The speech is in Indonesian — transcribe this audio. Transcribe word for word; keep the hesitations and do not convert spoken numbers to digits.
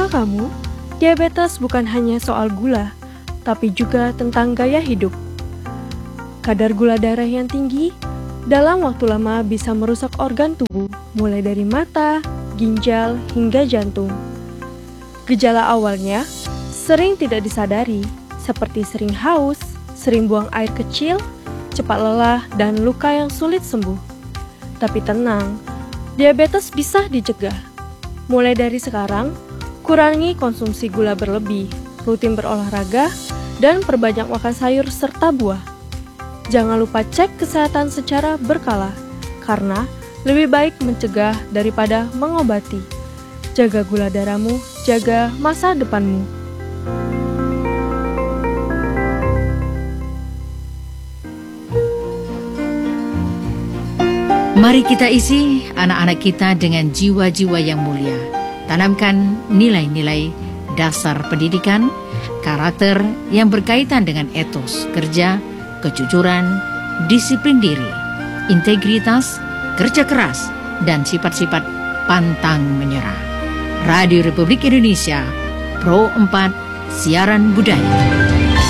Tahukah kamu, diabetes bukan hanya soal gula, tapi juga tentang gaya hidup. Kadar gula darah yang tinggi dalam waktu lama bisa merusak organ tubuh, mulai dari mata, ginjal, hingga jantung. Gejala awalnya sering tidak disadari, seperti sering haus, sering buang air kecil, cepat lelah, dan luka yang sulit sembuh. Tapi tenang, diabetes bisa dicegah. Mulai dari sekarang, kurangi konsumsi gula berlebih, rutin berolahraga, dan perbanyak makan sayur serta buah. Jangan lupa cek kesehatan secara berkala, karena lebih baik mencegah daripada mengobati. Jaga gula darahmu, jaga masa depanmu. Mari kita isi anak-anak kita dengan jiwa-jiwa yang mulia. Tanamkan nilai-nilai dasar pendidikan, karakter yang berkaitan dengan etos kerja, kejujuran, disiplin diri, integritas, kerja keras, dan sifat-sifat pantang menyerah. Radio Republik Indonesia, Pro empat, Siaran Budaya.